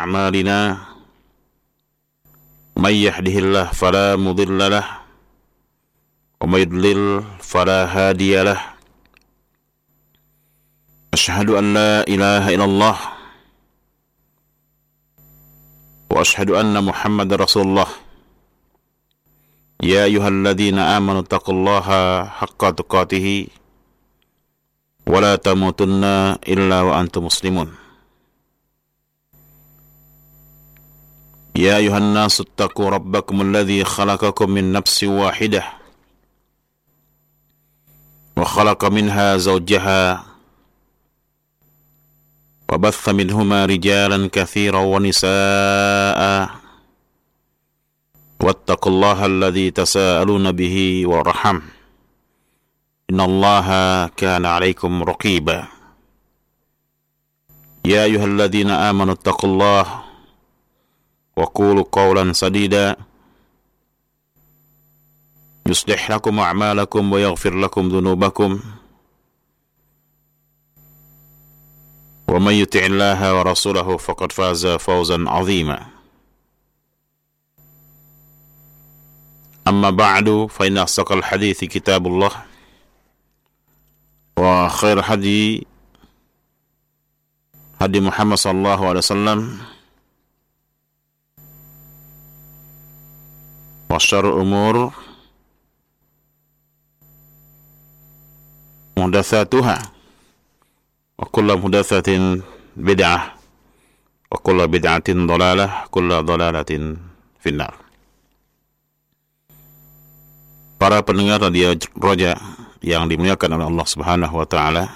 أعمالنا من يهده الله فلا مضل له ومن يضلل فلا هادي له أشهد أن لا إله إلا الله وأشهد أن محمد رسول الله يا أيها الذين آمنوا اتقوا الله حق تقاته ولا تموتن إلا وأنتم مسلمون يا أيها الناس اتقوا ربكم الذي خلقكم من نفس واحدة وخلق منها زوجها وبث منهما رجالا كثيرا ونساء واتقوا الله الذي تساءلون به والرحم إن الله كان عليكم رقيبا يا أيها الذين آمنوا اتقوا الله وقولوا قولا سديدا يصلح لكم أعمالكم ويغفر لكم ذنوبكم ومن يطع الله ورسوله فقد فاز فوزا عظيما أما بعد فإن أصدق الحديث كتاب الله وخير هدي محمد صلى الله عليه وسلم وشر الأمور محدثاتها وكل محدثة بدعة وكل بدعة ضلالة كل ضلالة في النار. Para pendengar radio Roja yang dimuliakan oleh Allah Subhanahu wa taala,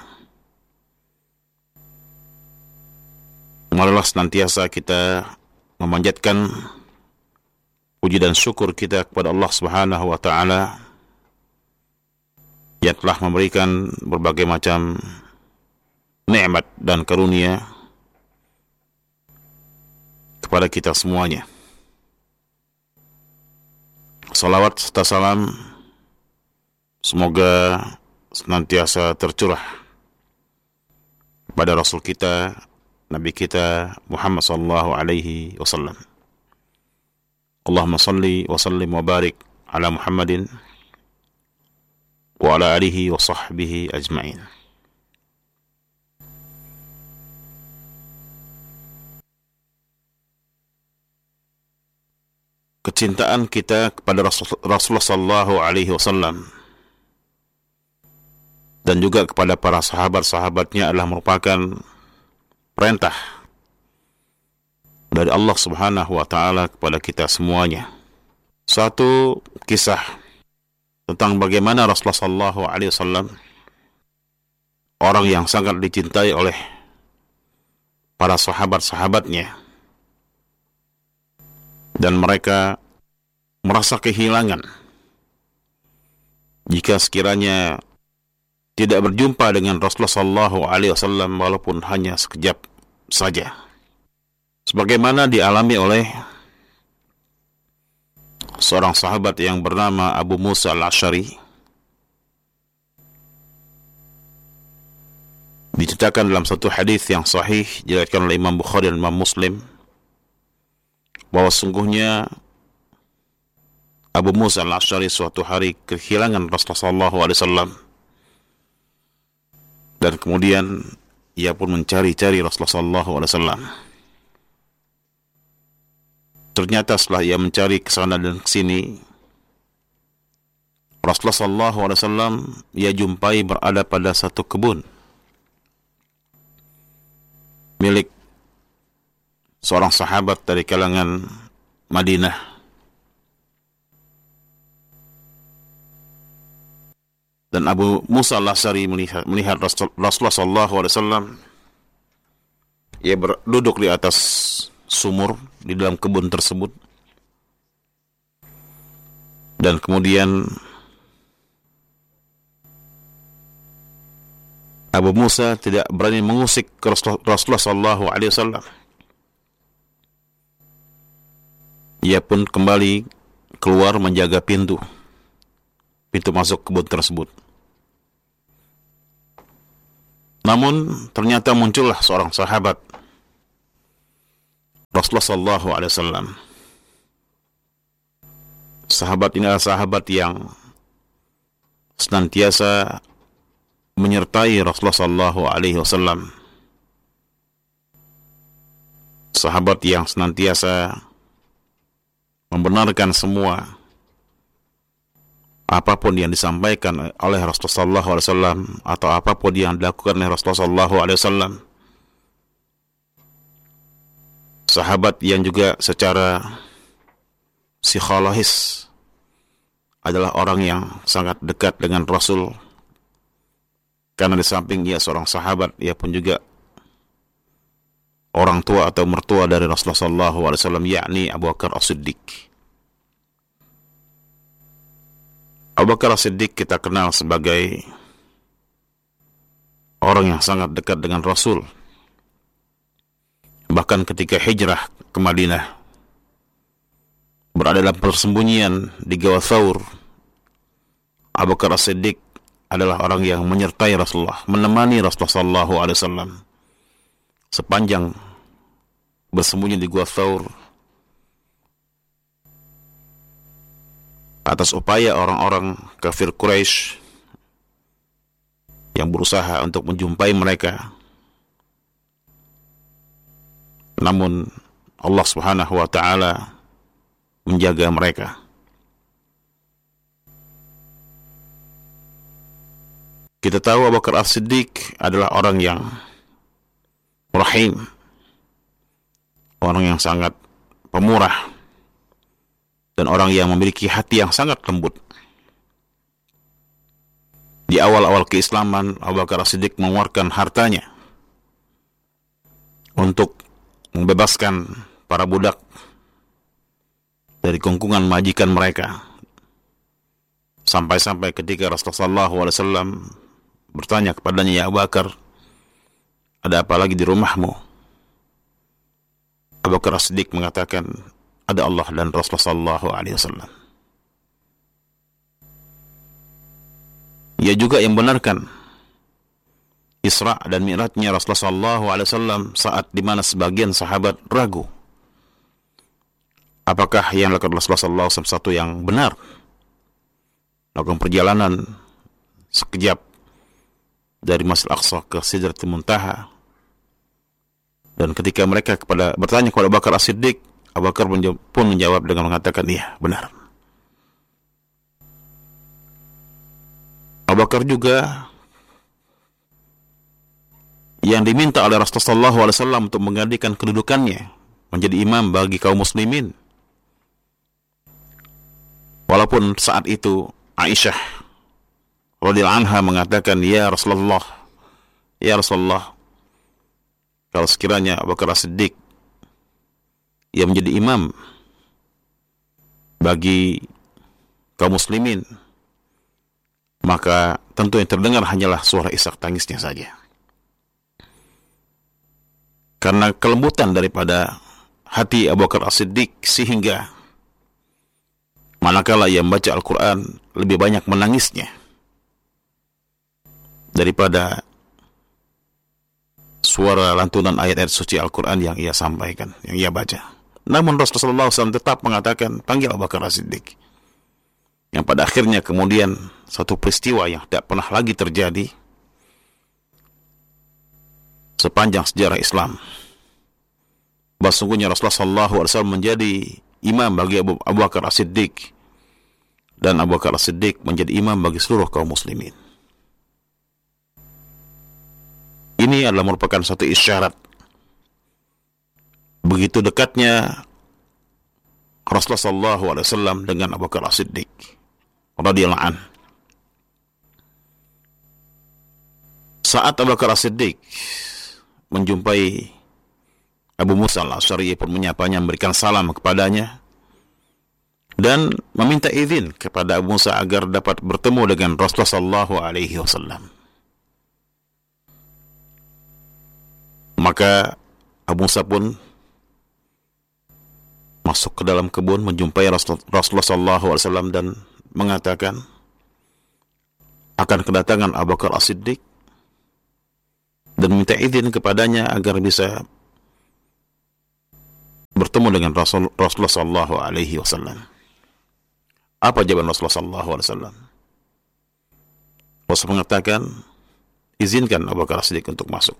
marilah senantiasa kita memanjatkan puji dan syukur kita kepada Allah Subhanahu wa taala yang telah memberikan berbagai macam nikmat dan karunia kepada kita semuanya. Salawat serta salam semoga senantiasa tercurah kepada Rasul kita, Nabi kita Muhammad sallallahu alaihi wasallam. Allahumma salli wa sallim wa barik ala Muhammadin wa ala alihi wa sahbihi ajma'in. Kecintaan kita kepada Rasulullah sallallahu alaihi wasallam dan juga kepada para sahabat-sahabatnya adalah merupakan perintah dari Allah Subhanahu wa taala kepada kita semuanya. Satu kisah tentang bagaimana Rasulullah sallallahu alaihi wasallam, orang yang sangat dicintai oleh para sahabat-sahabatnya, dan mereka merasa kehilangan jika sekiranya tidak berjumpa dengan Rasulullah sallallahu alaihi wasallam walaupun hanya sekejap saja. Sebagaimana dialami oleh seorang sahabat yang bernama Abu Musa al-Asy'ari, diceritakan dalam satu hadis yang sahih diriwayatkan oleh Imam Bukhari dan Imam Muslim bahwa sungguhnya Abu Musa al-Asy'ari suatu hari kehilangan Rasulullah sallallahu alaihi wasallam, dan kemudian ia pun mencari-cari Rasulullah sallallahu alaihi wasallam. Ternyata setelah ia mencari ke sana dan ke sini, Rasulullah sallallahu alaihi wasallam ia jumpai berada pada satu kebun milik seorang sahabat dari kalangan Madinah. Dan Abu Musa al-Asy'ari melihat Rasulullah sallallahu alaihi wasallam, ia duduk di atas sumur di dalam kebun tersebut, dan kemudian Abu Musa tidak berani mengusik ke Rasulullah sallallahu alaihi wasallam. Ia pun kembali keluar menjaga pintu masuk kebun tersebut. Namun ternyata muncullah seorang sahabat Rasulullah sallallahu alaihi wasallam. Sahabat ini adalah sahabat yang senantiasa menyertai Rasulullah sallallahu alaihi wasallam. Sahabat yang senantiasa membenarkan semua apapun yang disampaikan oleh Rasulullah sallallahu alaihi wasallam atau apapun yang dilakukan oleh Rasulullah sallallahu alaihi wasallam. Sahabat yang juga secara psikologis adalah orang yang sangat dekat dengan Rasul, karena di samping ia seorang sahabat, ia pun juga orang tua atau mertua dari Rasulullah sallallahu alaihi wasallam, yakni Abu Bakar As-Siddiq. Abu Bakar As-Siddiq kita kenal sebagai orang yang sangat dekat dengan Rasul. Bahkan ketika hijrah ke Madinah, berada dalam persembunyian di Gua Thawr, Abu Bakar As-Siddiq adalah orang yang menyertai Rasulullah, menemani Rasulullah sallallahu alaihi wasallam sepanjang bersembunyi di Gua Thawr, atas upaya orang-orang kafir Quraisy yang berusaha untuk menjumpai mereka. Namun Allah Subhanahu wa taala menjaga mereka. Kita tahu Abu Bakar As-Siddiq adalah orang yang rahim, orang yang sangat pemurah, dan orang yang memiliki hati yang sangat lembut. Di awal-awal keislaman, Abu Bakar As-Siddiq mengeluarkan hartanya untuk membebaskan para budak dari kungkungan majikan mereka. Sampai-sampai ketika Rasulullah SAW bertanya kepadanya, "Ya Abu Bakar, ada apa lagi di rumahmu?" Abu Bakar As-Siddiq mengatakan, "Ada Allah dan Rasulullah SAW." Ia juga yang benarkan Isra dan Mi'rajnya Rasulullah SAW, saat dimana sebagian sahabat ragu apakah yang dilakukan Rasulullah SAW satu yang benar, melakukan perjalanan sekejap dari Masjid Al-Aqsa ke Sidratul Muntaha. Dan ketika mereka bertanya kepada Abu Bakar As-Siddiq, Abu Bakar pun menjawab dengan mengatakan, "Iya, benar." Abu Bakar juga yang diminta oleh Rasulullah SAW untuk menggantikan kedudukannya menjadi imam bagi kaum muslimin. Walaupun saat itu Aisyah radhiyallahu anha mengatakan, "Ya Rasulullah, kalau sekiranya Abu Bakar As-Siddiq yang menjadi imam bagi kaum muslimin, maka tentu yang terdengar hanyalah suara isak tangisnya saja." Karena kelembutan daripada hati Abu Bakar As-Siddiq, sehingga manakala ia membaca Al-Quran lebih banyak menangisnya daripada suara lantunan ayat-ayat suci Al-Quran yang ia sampaikan, yang ia baca. Namun Rasulullah SAW tetap mengatakan, "Panggil Abu Bakar As-Siddiq." Yang pada akhirnya kemudian satu peristiwa yang tidak pernah lagi terjadi sepanjang sejarah Islam, bahwa sungguhnya Rasulullah SAW menjadi imam bagi Abu Bakar As-Siddiq, dan Abu Bakar As-Siddiq menjadi imam bagi seluruh kaum muslimin. Ini adalah merupakan satu isyarat begitu dekatnya Rasulullah SAW dengan Abu Bakar As-Siddiq radhiyallahu anhu. Saat Abu Bakar As-Siddiq menjumpai Abu Musa Al-Asy'ari, pun menyapanya, memberikan salam kepadanya, dan meminta izin kepada Abu Musa agar dapat bertemu dengan Rasulullah SAW. Maka Abu Musa pun masuk ke dalam kebun, menjumpai Rasulullah SAW dan mengatakan akan kedatangan Abu Bakar As-Siddiq, dan minta izin kepadanya agar bisa bertemu dengan Rasulullah sallallahu alaihi wasallam. Apa jawaban Rasulullah sallallahu alaihi wasallam? Rasul mengatakan, izinkan Abu Bakar As-Siddiq untuk masuk.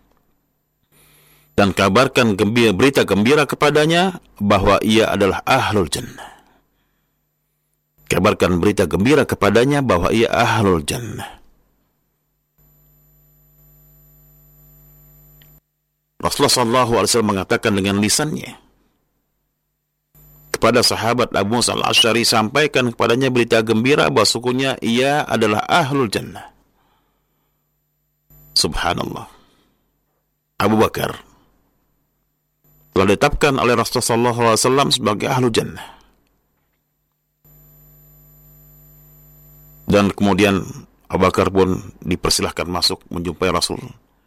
Dan kabarkan berita gembira kepadanya bahwa ia adalah ahlul jannah. Kabarkan berita gembira kepadanya bahwa ia ahlul jannah. Rasulullah SAW mengatakan dengan lisannya kepada sahabat Abu Musa al-Asy'ari, sampaikan kepadanya berita gembira bahwa sesungguhnya ia adalah ahlul jannah. Subhanallah. Abu Bakar telah ditetapkan oleh Rasulullah SAW sebagai ahlul jannah. Dan kemudian Abu Bakar pun dipersilahkan masuk menjumpai Rasul.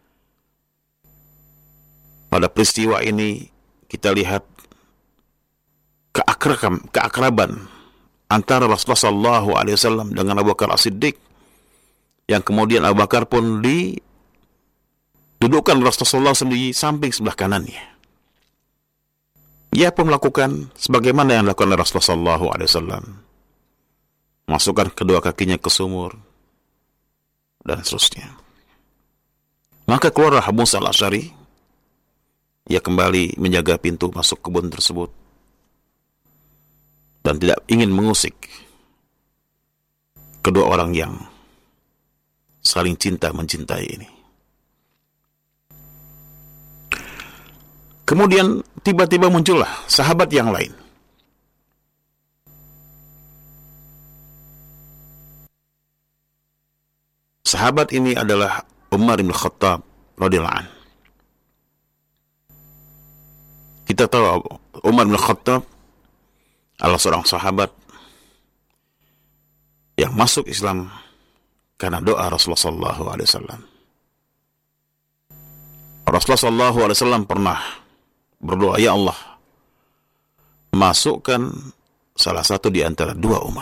Pada peristiwa ini kita lihat keakraban antara Rasulullah SAW dengan Abu Bakar As-Siddiq, yang kemudian Abu Bakar pun didudukkan Rasulullah di samping sebelah kanannya. Ia pun melakukan sebagaimana yang dilakukan oleh Rasulullah SAW. Masukkan kedua kakinya ke sumur dan seterusnya. Maka keluarlah Abu Musa al-Asy'ari. Ia kembali menjaga pintu masuk kebun tersebut dan tidak ingin mengusik kedua orang yang saling cinta mencintai ini. Kemudian tiba-tiba muncullah sahabat yang lain. Sahabat ini adalah Umar bin Khattab radhiyallahu anhu. Kita tahu Umar bin Khattab adalah seorang sahabat yang masuk Islam karena doa Rasulullah SAW. Rasulullah SAW pernah berdoa, ya Allah, masukkan salah satu di antara dua Umar.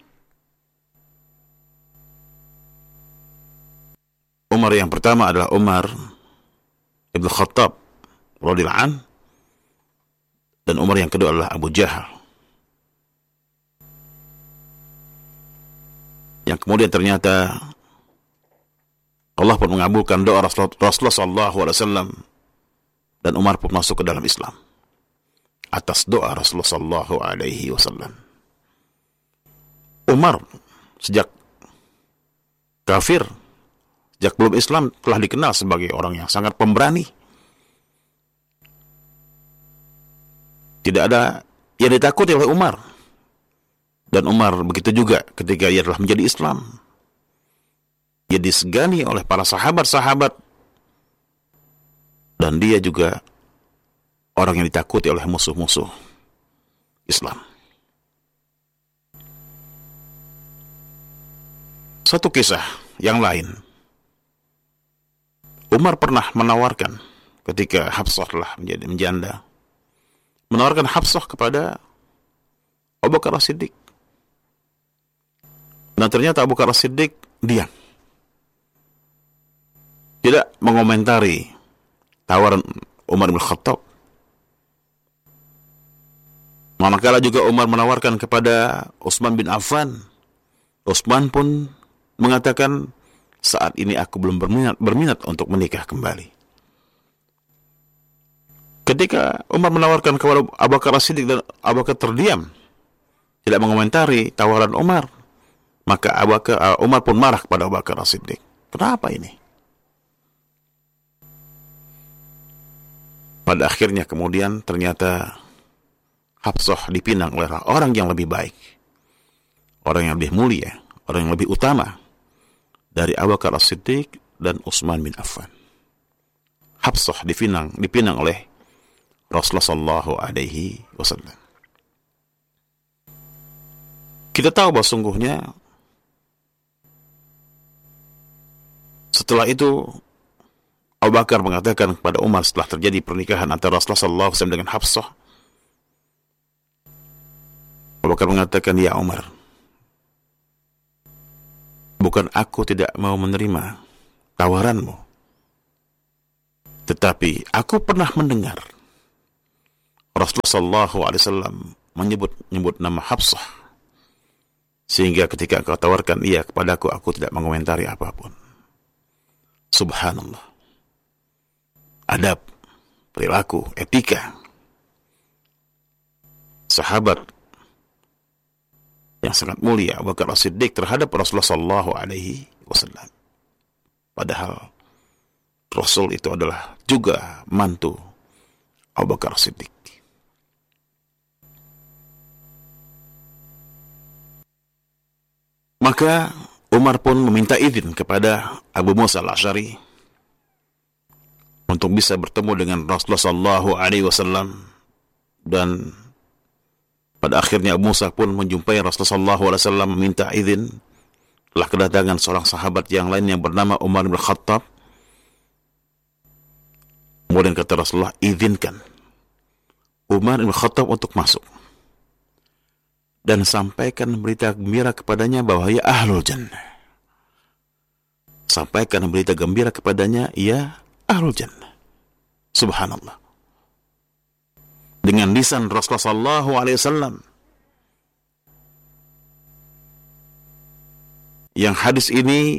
Umar yang pertama adalah Umar Ibn Khattab radhiyallahu anhu, dan Umar yang kedua adalah Abu Jahal, yang kemudian ternyata Allah pun mengabulkan doa Rasulullah SAW, dan Umar pun masuk ke dalam Islam atas doa Rasulullah SAW. Umar sejak kafir, sejak belum Islam, telah dikenal sebagai orang yang sangat pemberani. Tidak ada yang ditakuti oleh Umar. Dan Umar begitu juga ketika ia telah menjadi Islam. Ia disegani oleh para sahabat-sahabat. Dan dia juga orang yang ditakuti oleh musuh-musuh Islam. Satu kisah yang lain. Umar pernah menawarkan ketika Hafsah telah menjadi menjanda, menawarkan Hafsah kepada Abu Bakar As-Siddiq. Dan ternyata Abu Bakar As-Siddiq diam, tidak mengomentari tawaran Umar bin Khattab. Manakala juga Umar menawarkan kepada Utsman bin Affan, Utsman pun mengatakan, saat ini aku belum berminat untuk menikah kembali. Ketika Umar menawarkan kepada Abu Bakar As-Siddiq dan Abu Bakar terdiam, tidak mengomentari tawaran Umar, maka Umar pun marah kepada Abu Bakar As-Siddiq. Kenapa ini? Pada akhirnya kemudian ternyata Hafsah dipinang oleh orang yang lebih baik, orang yang lebih mulia, orang yang lebih utama dari Abu Bakar As-Siddiq dan Utsman bin Affan. Hafsah dipinang oleh Rasulullah SAW. Kita tahu bahwa sungguhnya setelah itu Abu Bakar mengatakan kepada Umar setelah terjadi pernikahan antara Rasulullah SAW dengan Hafsah. Abu Bakar mengatakan, ya Umar, bukan aku tidak mau menerima tawaranmu, tetapi aku pernah mendengar Rasulullah SAW menyebut nama Hafsah, sehingga ketika engkau tawarkan ia kepadaku, aku tidak mengomentari apapun. Subhanallah. Adab, perilaku, etika sahabat yang sangat mulia Abu Bakar As-Siddiq terhadap Rasulullah SAW. Padahal Rasul itu adalah juga mantu Abu Bakar As-Siddiq. Maka Umar pun meminta izin kepada Abu Musa Al-Asy'ari untuk bisa bertemu dengan Rasulullah SAW, dan pada akhirnya Abu Musa pun menjumpai Rasulullah SAW meminta izin. Telah kedatangan seorang sahabat yang lain yang bernama Umar bin Khattab. Kemudian kata Rasulullah, izinkan Umar bin Khattab untuk masuk dan sampaikan berita gembira kepadanya bahwa ia ahlul jannah. Sampaikan berita gembira kepadanya, ia ahlul jannah. Subhanallah. Dengan lisan Rasulullah SAW. Yang hadis ini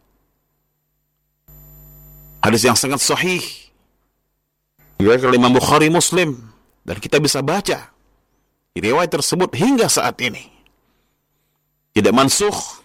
hadis yang sangat sahih diriwayatkan oleh Imam Bukhari, Muslim, dan kita bisa baca riwayat tersebut hingga saat ini tidak mansukh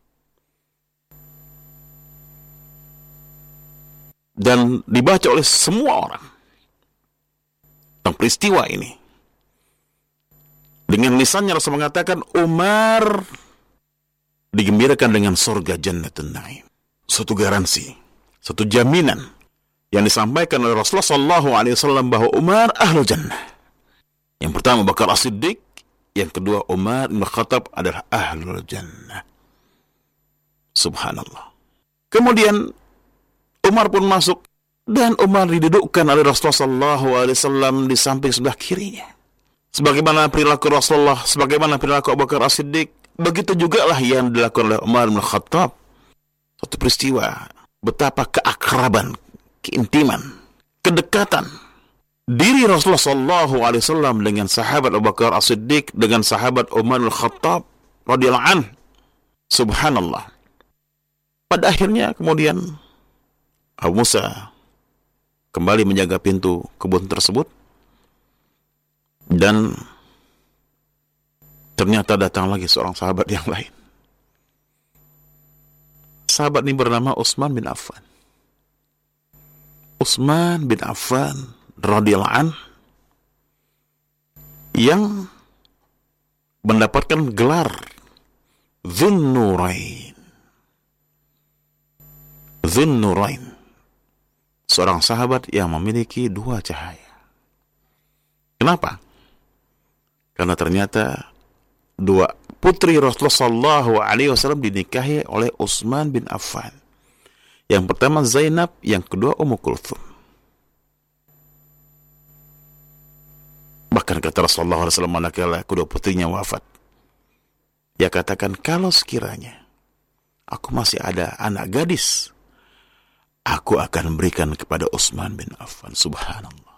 dan dibaca oleh semua orang tentang peristiwa ini. Dengan lisannya Rasul mengatakan Umar digembirakan dengan surga Jannatun Na'im. Suatu garansi, suatu jaminan yang disampaikan oleh Rasulullah SAW bahwa Umar ahlul jannah. Yang pertama Abu Bakar As-Siddiq, yang kedua Umar bin Khattab adalah ahlul jannah. Subhanallah. Kemudian Umar pun masuk, dan Umar didudukkan oleh Rasulullah SAW di samping sebelah kirinya. Sebagaimana perilaku Rasulullah, sebagaimana perilaku Abu Bakar As-Siddiq, begitu juga lah yang dilakukan oleh Umar bin Khattab. Satu peristiwa betapa keakraban, keintiman, kedekatan diri Rasulullah SAW dengan sahabat Abu Bakar As-Siddiq, dengan sahabat Umar bin Khattab radhiyallahu anhu. Subhanallah. Pada akhirnya kemudian Abu Musa kembali menjaga pintu kebun tersebut, dan ternyata datang lagi seorang sahabat yang lain. Sahabat ini bernama Utsman bin Affan. Utsman bin Affan radhiyallahu anhu yang mendapatkan gelar Dzunnurain. Dzunnurain. Seorang sahabat yang memiliki dua cahaya. Kenapa? Karena ternyata dua putri Rasulullah SAW dinikahi oleh Utsman bin Affan. Yang pertama Zainab, yang kedua Ummu Kulthum. Bahkan kata Rasulullah SAW manakala kedua putrinya wafat, dia katakan, kalau sekiranya aku masih ada anak gadis, aku akan memberikan kepada Utsman bin Affan. Subhanallah.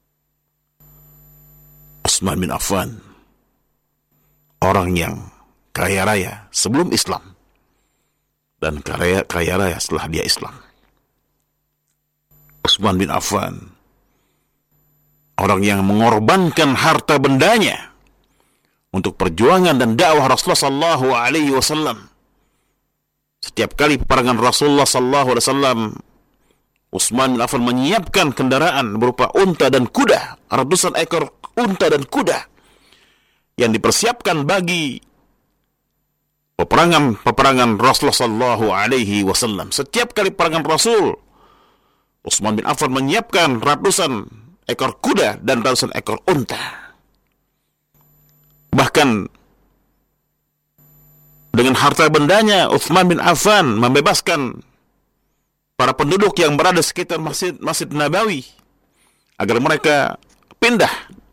Utsman bin Affan, orang yang kaya raya sebelum Islam dan kaya raya setelah dia Islam. Utsman bin Affan, orang yang mengorbankan harta bendanya untuk perjuangan dan dakwah Rasulullah SAW. Setiap kali peperangan Rasulullah SAW, Utsman bin Affan menyiapkan kendaraan berupa unta dan kuda, ratusan ekor unta dan kuda yang dipersiapkan bagi peperangan Rasulullah SAW. Setiap kali peperangan Rasul, Utsman bin Affan menyiapkan ratusan ekor kuda dan ratusan ekor unta. Bahkan dengan harta bendanya, Utsman bin Affan membebaskan para penduduk yang berada sekitar Masjid Nabawi agar mereka pindah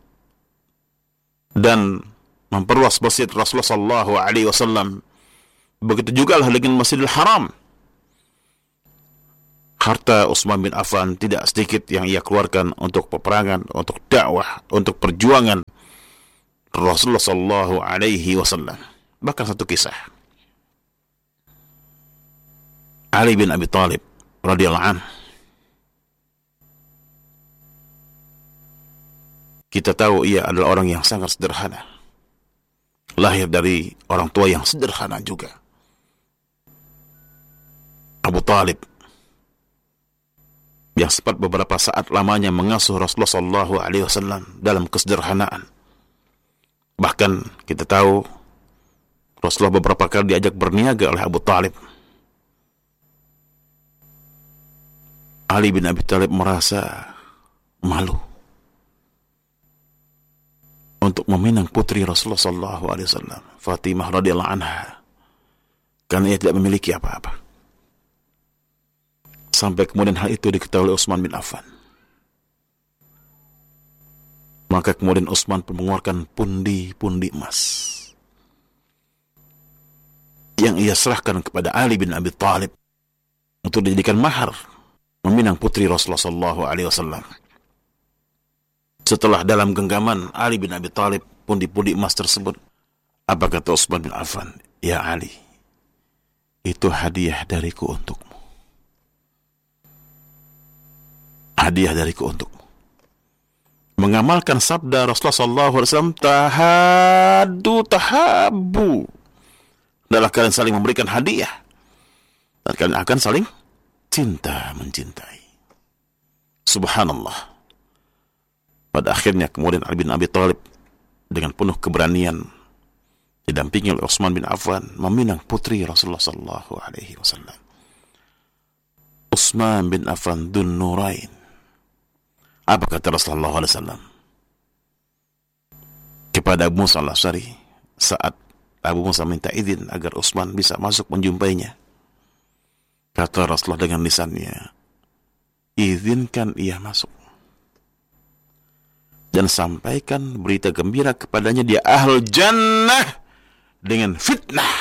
dan memperluas masjid Rasulullah SAW. Begitu juga lah dengan Masjidil Haram. Harta Utsman bin Affan tidak sedikit yang ia keluarkan untuk peperangan, untuk dakwah, untuk perjuangan Rasulullah sallallahu alaihi wasallam. Bahkan satu kisah, Ali bin Abi Thalib radhiyallahu anhu, kita tahu ia adalah orang yang sangat sederhana, lahir dari orang tua yang sederhana juga. Abu Talib yang sempat beberapa saat lamanya mengasuh Rasulullah sallallahu alaihi wasallam dalam kesederhanaan. Bahkan kita tahu Rasulullah beberapa kali diajak berniaga oleh Abu Talib. Ali bin Abi Thalib merasa malu untuk meminang putri Rasulullah sallallahu alaihi wasallam, Fatimah radhiyallahu anha, karena ia tidak memiliki apa-apa. Sampai kemudian hal itu diketahui oleh Utsman bin Affan. Maka kemudian Utsman pun mengeluarkan pundi-pundi emas yang ia serahkan kepada Ali bin Abi Thalib untuk dijadikan mahar meminang putri Rasulullah sallallahu alaihi wasallam. Setelah dalam genggaman Ali bin Abi Thalib pundi-pundi emas tersebut, apa kata Utsman bin Affan? Ya Ali, itu hadiah dariku untukmu. Hadiah dariku untukmu. Mengamalkan sabda Rasulullah sallallahu alaihi wasallam, tahadu tahabu. Adalah kalian saling memberikan hadiah dan kalian akan saling cinta mencintai. Subhanallah. Pada akhirnya kemudian Ali bin Abi Thalib dengan penuh keberanian didampingi oleh Utsman bin Affan meminang putri Rasulullah sallallahu alaihi wasallam. Utsman bin Affan Dzun Nurain. Apa kata Rasulullah sallallahu alaihi wasallam kepada Abu Musa al-Asy'ari saat Abu Musa minta izin agar Utsman bisa masuk menjumpainya? Kata Rasulullah dengan lisannya, izinkan ia masuk dan sampaikan berita gembira kepadanya, dia ahlul jannah dengan fitnah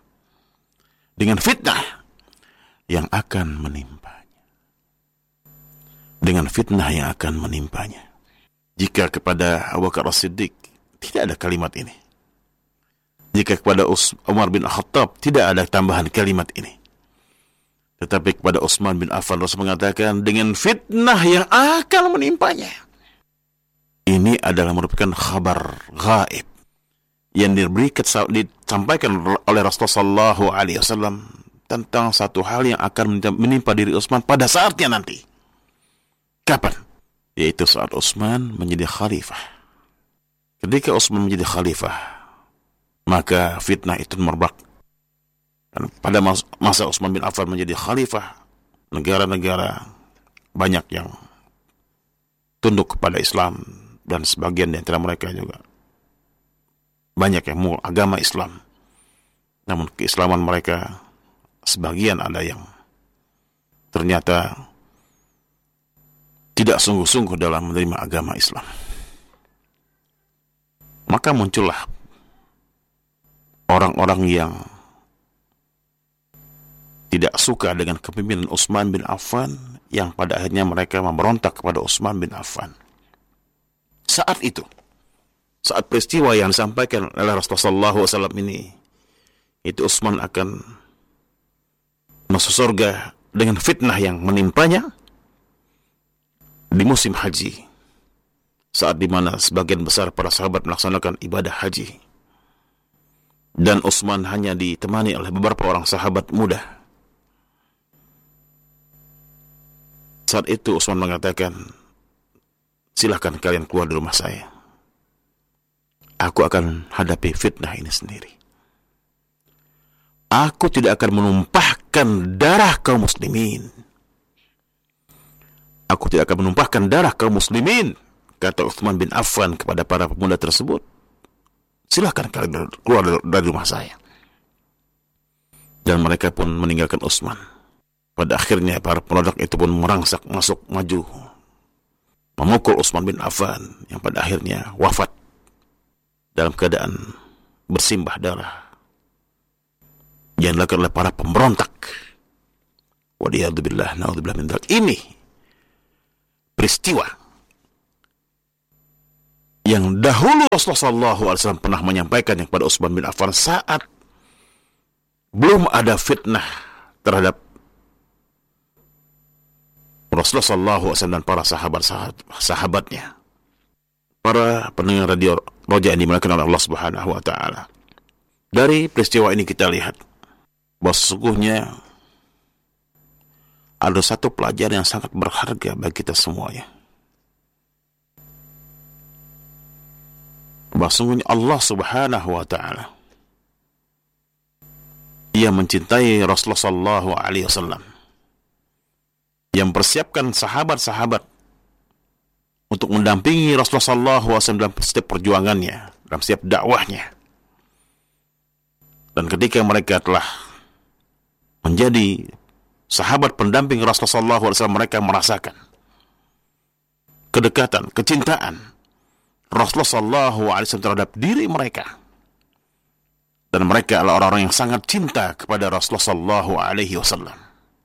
yang akan menimpanya. Dengan fitnah yang akan menimpanya. Jika kepada Abu Bakar As-Siddiq tidak ada kalimat ini, jika kepada Umar bin Khattab tidak ada tambahan kalimat ini, tetapi kepada Utsman bin Affan Rasul mengatakan dengan fitnah yang akan menimpanya. Ini adalah merupakan kabar gaib yang disampaikan oleh Rasulullah sallallahu alaihi wasallam tentang satu hal yang akan menimpa diri Utsman pada saatnya nanti. Kapan? Yaitu saat Utsman menjadi khalifah. Ketika Utsman menjadi khalifah, maka fitnah itu merebak. Dan pada masa Utsman bin Affan menjadi khalifah, negara-negara banyak yang tunduk kepada Islam, dan sebagian di antara mereka juga banyak yang mau agama Islam. Namun keislaman mereka sebagian ada yang ternyata tidak sungguh-sungguh dalam menerima agama Islam. Maka muncullah orang-orang yang tidak suka dengan kepemimpinan Utsman bin Affan, yang pada akhirnya mereka memberontak kepada Utsman bin Affan. Saat itu, saat peristiwa yang disampaikan oleh Rasulullah SAW ini, itu Utsman akan masuk surga dengan fitnah yang menimpanya di musim haji, saat dimana sebagian besar para sahabat melaksanakan ibadah haji, dan Utsman hanya ditemani oleh beberapa orang sahabat muda. Saat itu Utsman mengatakan, silahkan kalian keluar dari rumah saya. Aku akan hadapi fitnah ini sendiri. Aku tidak akan menumpahkan darah kaum muslimin. Aku tidak akan menumpahkan darah kaum muslimin, kata Utsman bin Affan kepada para pemuda tersebut. Silahkan kalian keluar dari rumah saya. Dan mereka pun meninggalkan Utsman. Pada akhirnya para penduduk itu pun merangsak masuk maju memukul Utsman bin Affan, yang pada akhirnya wafat dalam keadaan bersimbah darah yang dilakukan oleh para pemberontak Waliyadzubillah, naudzubillah min dzalik. Ini peristiwa yang dahulu Rasulullah SAW pernah menyampaikannya kepada Utsman bin Affan saat belum ada fitnah terhadap Rasulullah SAW dan para sahabatnya. Para pendengar radio Roja yang dimuliakan oleh Allah Subhanahu wa taala. Dari peristiwa ini kita lihat bahwa sesungguhnya ada satu pelajaran yang sangat berharga bagi kita semuanya. Bahwa sesungguhnya Allah Subhanahu wa taala Ia mencintai Rasulullah sallallahu alaihi wasallam, yang persiapkan sahabat-sahabat untuk mendampingi Rasulullah sallallahu alaihi wasallam dalam setiap perjuangannya, dalam setiap dakwahnya. Dan ketika mereka telah menjadi sahabat pendamping Rasulullah sallallahu alaihi wasallam, mereka merasakan kedekatan, kecintaan Rasulullah sallallahu alaihi wasallam terhadap diri mereka. Dan mereka adalah orang-orang yang sangat cinta kepada Rasulullah sallallahu alaihi wasallam.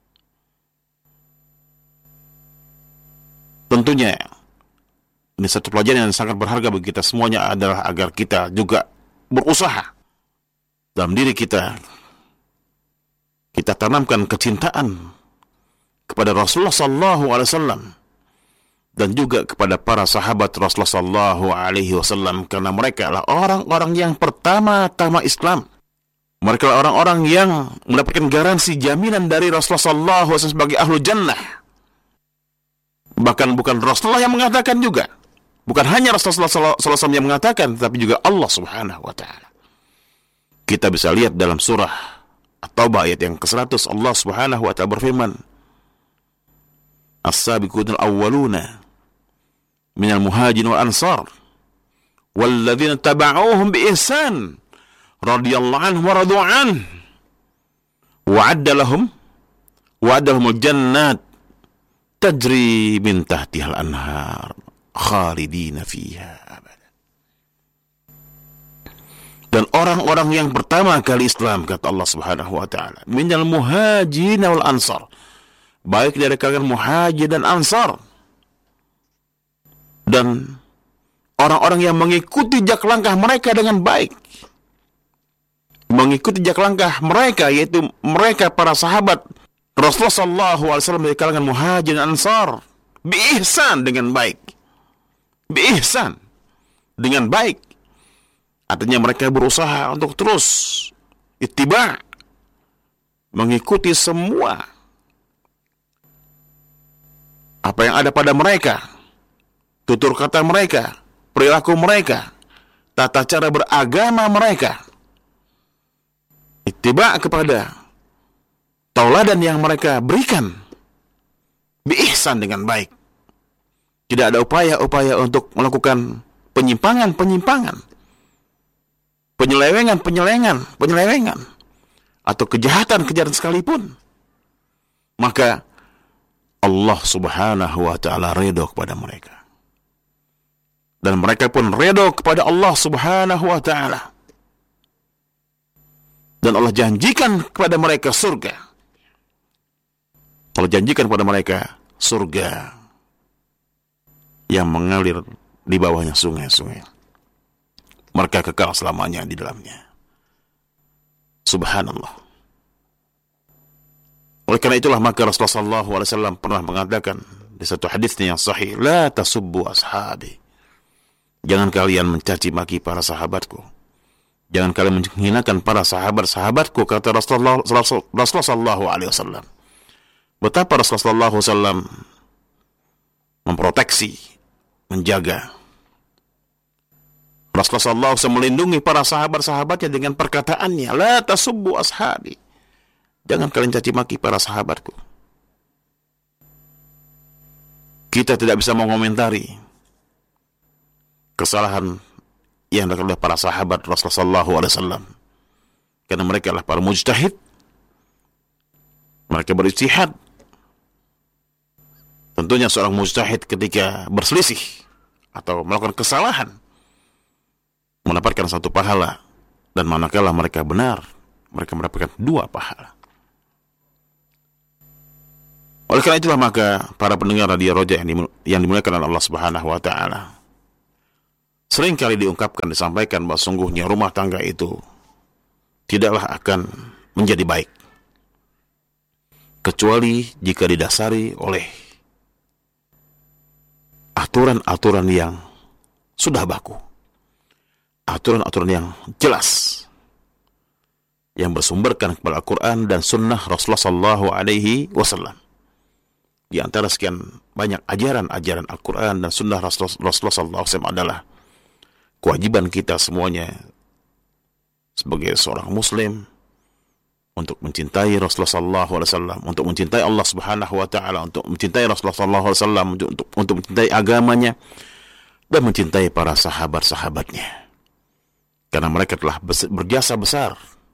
Tentunya ini satu pelajaran yang sangat berharga bagi kita semuanya adalah agar kita juga berusaha dalam diri kita. Kita tanamkan kecintaan kepada Rasulullah sallallahu alaihi wasallam dan juga kepada para sahabat Rasulullah sallallahu alaihi wasallam, karena mereka adalah orang-orang yang pertama-tama Islam. Mereka adalah orang-orang yang mendapatkan garansi jaminan dari Rasulullah sallallahu alaihi wasallam sebagai ahlu jannah. Bahkan bukan Rasulullah yang mengatakan juga, bukan hanya Rasulullah sallallahu alaihi wasallam yang mengatakan, tapi juga Allah Subhanahu wa taala. Kita bisa lihat dalam surah At-Taubah ayat yang ke-100, Allah Subhanahu wa taala berfirman, As-sabiqunal awwaluna minal muhajirin wal ansar walladzina taba'uuhum bi ihsan radhiyallahu anhum wa radu an wa'adda lahumul jannat tajri min tahtihal anhar khalidina fiha abada. Dan orang-orang yang pertama kali Islam, kata Allah Subhanahu wa taala, minal muhajirin wal ansar, baik dari kalangan muhajir dan ansar, dan orang-orang yang mengikuti jejak langkah mereka dengan baik, mengikuti jejak langkah mereka, yaitu mereka para sahabat Rasulullah sallallahu alaihi wasallam dari kalangan muhajir dan ansar, biihsan, dengan baik, biihsan, dengan baik. Artinya mereka berusaha untuk terus ittiba', mengikuti semua apa yang ada pada mereka, tutur kata mereka, perilaku mereka, tata cara beragama mereka, ittiba' kepada tauladan yang mereka berikan, biihsan, dengan baik. Tidak ada upaya-upaya untuk melakukan penyimpangan, penyelewengan, atau kejahatan sekalipun. Maka Allah Subhanahu wa ta'ala redha kepada mereka, dan mereka pun redha kepada Allah Subhanahu wa ta'ala, dan Allah janjikan kepada mereka surga. Allah janjikan kepada mereka surga yang mengalir di bawahnya sungai-sungai. Mereka kekal selamanya di dalamnya. Subhanallah. Oleh karena itulah maka Rasulullah SAW pernah mengatakan di satu hadisnya yang sahih, la tasubbu ashabi. Jangan kalian mencaci maki para sahabatku. Jangan kalian menghinakan para sahabat-sahabatku, kata Rasulullah SAW. Betapa Rasulullah SAW memproteksi, menjaga. Rasulullah SAW melindungi para sahabat-sahabatnya dengan perkataannya, la tasubbu ashabi. Jangan kalian caci maki para sahabatku. Kita tidak bisa mengomentari kesalahan yang dilakukan oleh para sahabat Rasulullah SAW, karena mereka adalah para mujtahid. Mereka berijtihad. Tentunya seorang mujtahid ketika berselisih atau melakukan kesalahan mendapatkan satu pahala, dan manakala mereka benar, mereka mendapatkan 2 pahala. Oleh karena itulah maka para pendengar radio Roja yang dimuliakan oleh Allah Subhanahu wa taala, sering kali diungkapkan, disampaikan bahwa sungguhnya rumah tangga itu tidaklah akan menjadi baik kecuali jika didasari oleh aturan-aturan yang sudah baku, aturan-aturan yang jelas, yang bersumberkan kepada Al-Quran dan Sunnah Rasulullah Sallallahu Alaihi Wasallam. Di antara sekian banyak ajaran-ajaran Al-Quran dan Sunnah Rasulullah Sallallahu Alaihi Wasallam adalah kewajiban kita semuanya sebagai seorang Muslim untuk mencintai Rasulullah Sallallahu Alaihi Wasallam, untuk mencintai Allah Subhanahu Wa Taala, untuk mencintai Rasulullah Sallallahu Alaihi Wasallam, untuk mencintai agamanya dan mencintai para sahabat-sahabatnya, karena mereka telah berjasa besar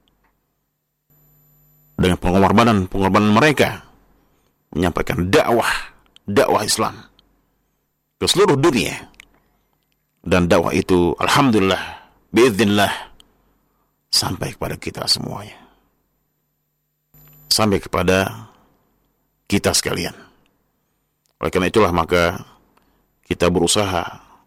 dengan pengorbanan mereka menyampaikan dakwah Islam ke seluruh dunia, dan dakwah itu alhamdulillah biiznillah sampai kepada kita semuanya, sampai kepada kita sekalian. Oleh karena itulah maka kita berusaha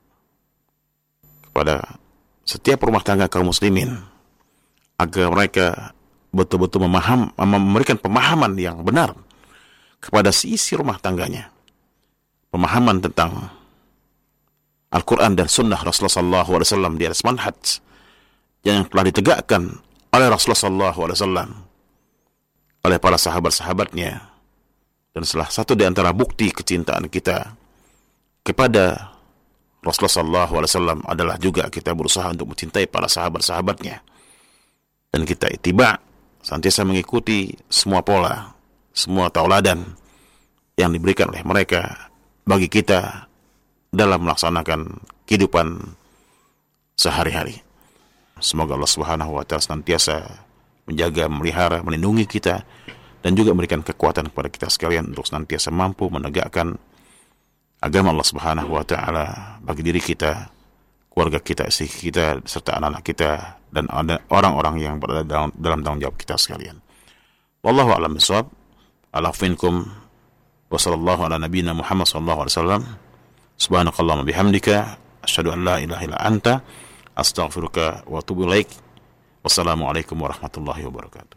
kepada setiap rumah tangga kaum muslimin agar mereka betul-betul memberikan pemahaman yang benar kepada isi rumah tangganya, pemahaman tentang Al-Quran dan Sunnah Rasulullah SAW di atas manhaj yang telah ditegakkan oleh Rasulullah SAW, oleh para sahabat-sahabatnya. Dan salah satu di antara bukti kecintaan kita kepada Rasulullah SAW adalah juga kita berusaha untuk mencintai para sahabat-sahabatnya, dan kita ittiba, senantiasa mengikuti semua pola, semua tauladan yang diberikan oleh mereka bagi kita dalam melaksanakan kehidupan sehari-hari. Semoga Allah Subhanahu wa taala senantiasa menjaga, memelihara, melindungi kita, dan juga memberikan kekuatan kepada kita sekalian untuk senantiasa mampu menegakkan agama Allah Subhanahu wa taala bagi diri kita, keluarga kita, istri kita, serta anak-anak kita, dan orang-orang yang berada dalam tanggung jawab kita sekalian. Wallahu a'lam bishawab. Alafinkum wa sallallahu ala nabiyyina Muhammad sallallahu alaihi wasallam. Subhanakallahumma bihamdika asyhadu an la ilaha illa anta astaghfiruka wa atubu ilaik. Wassalamualaikum warahmatullahi wabarakatuh.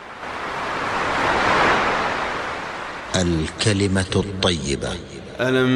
الكلمة الطيبة.